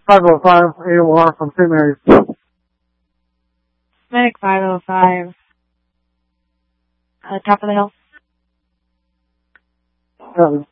505, AOR from St. Mary's. Medic 505. Top of the hill. Yeah.